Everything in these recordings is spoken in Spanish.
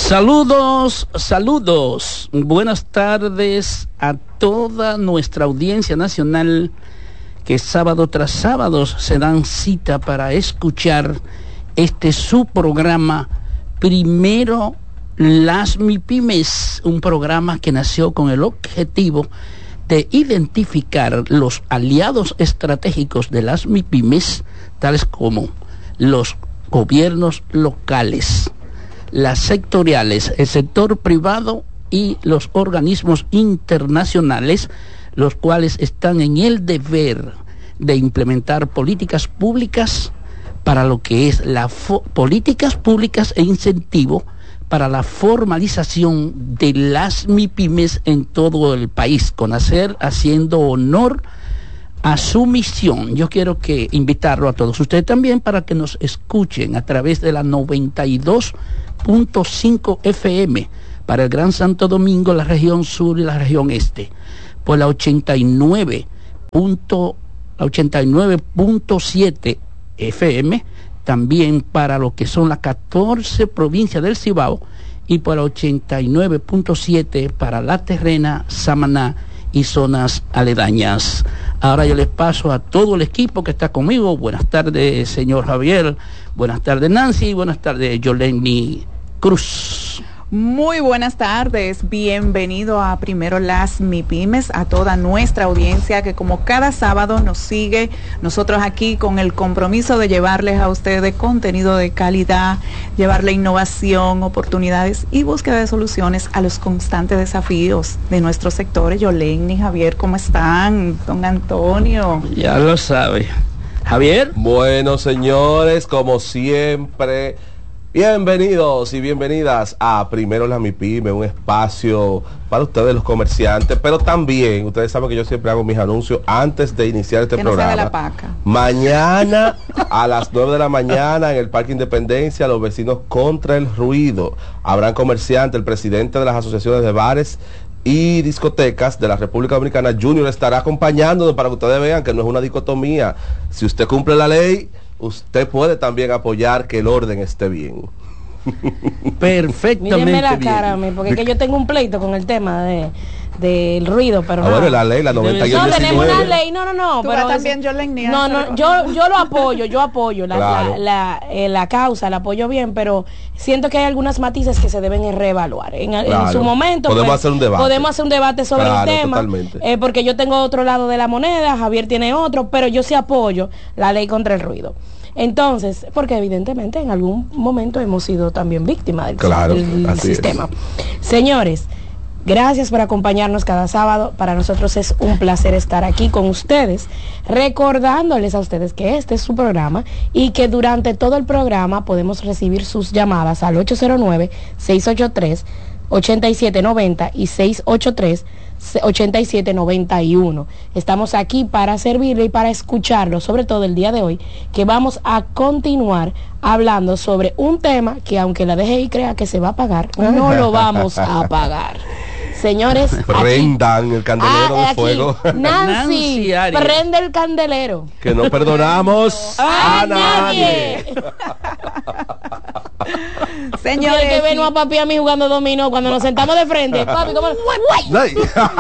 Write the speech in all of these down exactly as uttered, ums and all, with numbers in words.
Saludos, saludos, buenas tardes a toda nuestra audiencia nacional que sábado tras sábado se dan cita para escuchar este su programa Primero las MIPYMES, un programa que nació con el objetivo de identificar los aliados estratégicos de las MIPYMES, tales como los gobiernos locales, las sectoriales, el sector privado y los organismos internacionales, los cuales están en el deber de implementar políticas públicas para lo que es las políticas públicas e incentivo para la formalización de las MIPYMES en todo el país, con hacer, haciendo honor a su misión. Yo quiero que invitarlo a todos ustedes también para que nos escuchen a través de la noventa y dos punto cinco F M para el Gran Santo Domingo, la región sur y la región este, por la ochenta y nueve punto siete F M, también para lo que son las catorce provincias del Cibao, y por la ochenta y nueve punto siete para La Terrena, Samaná y zonas aledañas. Ahora yo les paso a todo el equipo que está conmigo. Buenas tardes, señor Javier. Buenas tardes, Nancy. Buenas tardes, Yoleni Cruz. Muy buenas tardes, bienvenido a Primero las MIPYMES, a toda nuestra audiencia que como cada sábado nos sigue, nosotros aquí con el compromiso de llevarles a ustedes contenido de calidad, llevarle innovación, oportunidades y búsqueda de soluciones a los constantes desafíos de nuestros sectores. Yoleni, Javier, ¿cómo están? Don Antonio. Ya lo sabe. Javier. Bueno, señores, como siempre, bienvenidos y bienvenidas a Primero la MIPYME, un espacio para ustedes los comerciantes, pero también, ustedes saben que yo siempre hago mis anuncios antes de iniciar este que no programa. sea de la paca. Mañana a las nueve de la mañana en el Parque Independencia, los vecinos contra el ruido. Habrán comerciantes, el presidente de las asociaciones de bares y discotecas de la República Dominicana, Junior, estará acompañándonos para que ustedes vean que no es una dicotomía. Si usted cumple la ley, usted puede también apoyar que el orden esté bien. Perfectamente. Mírenme la bien. cara a mí, porque es que yo tengo un pleito con el tema de del ruido, pero ah, no. Bueno, la ley, la noventa y uno No, tenemos diecinueve. una ley, no, no, no. Tú pero vas también, Yoleni, no, no, yo, yo lo apoyo, yo apoyo la, Claro. la, la, eh, la causa, la apoyo bien, pero siento que hay algunas matices que se deben reevaluar. En, Claro. en su momento, Podemos pues, hacer un debate. Podemos hacer un debate sobre Claro, el tema, totalmente. eh, porque yo tengo otro lado de la moneda, Javier tiene otro, pero yo sí apoyo la ley contra el ruido. Entonces, porque evidentemente en algún momento hemos sido también víctimas del, Claro, del así sistema. Señores, gracias por acompañarnos cada sábado. Para nosotros es un placer estar aquí con ustedes, recordándoles a ustedes que este es su programa y que durante todo el programa podemos recibir sus llamadas al ocho cero nueve, seis ocho tres, ocho siete nueve cero y seis ocho tres, ocho siete nueve uno. Estamos aquí para servirle y para escucharlo, sobre todo el día de hoy, que vamos a continuar hablando sobre un tema que, aunque la D G I crea que se va a pagar, no lo vamos a pagar. Señores, prendan aquí, el candelero ah, de aquí, fuego. Nancy, Nancy Arias. prende el candelero. Que no perdonamos ¡A a nadie. Señores, Tiene que vernos a papi y a mí jugando dominó cuando nos sentamos de frente. Papi, ¿cómo? Ay.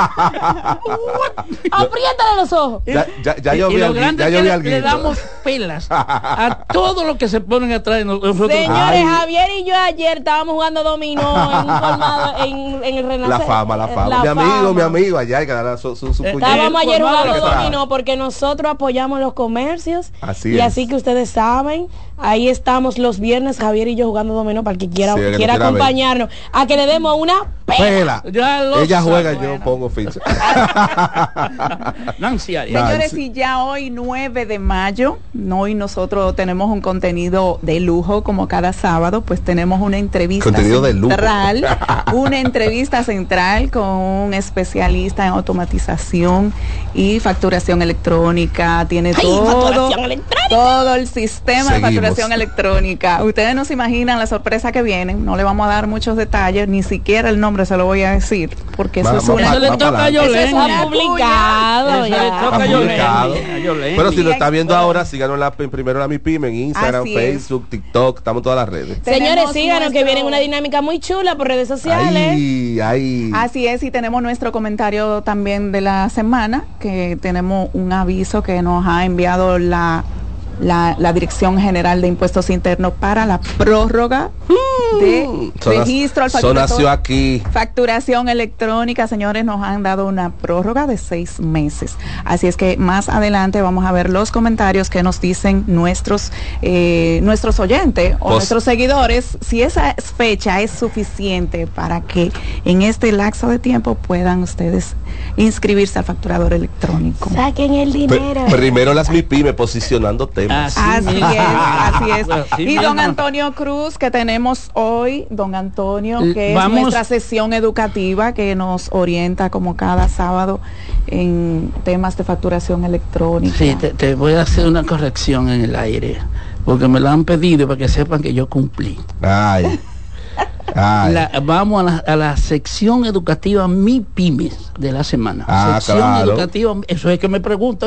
Apriétale los ojos. ya, ya, ya yo y vi lo al grande ya es yo que vi le, al le damos pelas a todo lo que se ponen atrás de nosotros. Señores, Ay. Javier y yo ayer estábamos jugando dominó en, un colmado, en, en el Renacer. La fama, la fama. La mi amigo, fama. mi amigo, allá hay que dar su, su, su Eh, puñete. Estábamos El ayer colmado jugando que está. dominó porque nosotros apoyamos los comercios. Así y es. así que ustedes saben, ahí estamos los viernes, Javier y yo jugando dominó para el que quiera, Sí, el que quiera quiera acompañarnos, a que le demos una pela. Pela. Ya lo Ella sabe. juega, Bueno. yo pongo ficha. Nancy Arias. Señores, y ya hoy nueve de mayo, hoy nosotros tenemos un contenido de lujo como cada sábado, pues tenemos una entrevista Contenido de lujo. central, una entrevista central con un especialista en automatización y facturación electrónica, tiene Ay, todo, facturación electrónica. todo el sistema Seguimos. de facturación electrónica. Ustedes no se imaginan la sorpresa que vienen, no le vamos a dar muchos detalles, ni siquiera el nombre se lo voy a decir, porque eso Va- es va- una... Eso le va toca para a adelante. Eso Yoleni. está publicado Eso le ya. toca a Publicado. Yoleni, a Yoleni. Pero si lo está viendo Bueno. ahora, síganos en la, en primero la MIPYME, en Instagram, Así es. Facebook, TikTok, estamos en todas las redes. Señores, síganos nuestro... que viene una dinámica muy chula por redes sociales. Ay, ay. Así es, y tenemos nuestro comentario también de la semana, que tenemos un aviso que nos ha enviado la La, la Dirección General de Impuestos Internos para la prórroga de Son registro al Eso facturación, nació aquí. facturación electrónica. Señores, nos han dado una prórroga de seis meses. Así es que más adelante vamos a ver los comentarios que nos dicen nuestros eh, nuestros oyentes o Pues, nuestros seguidores, si esa fecha es suficiente para que en este lapso de tiempo puedan ustedes inscribirse al facturador electrónico. Saquen el dinero. P- primero las MIPYME posicionando temas. Así Así mismo. es, así es. Así Y don mismo. Antonio Cruz, que tenemos hoy, don Antonio, L- que es vamos- nuestra sesión educativa que nos orienta como cada sábado en temas de facturación electrónica. Sí, te, te voy a hacer una corrección en el aire, porque me lo han pedido para que sepan que yo cumplí. Ay. Ay. La- vamos a la, a la sección educativa MIPYMES de la semana. Ah, sección claro. educativa, eso es que me preguntan.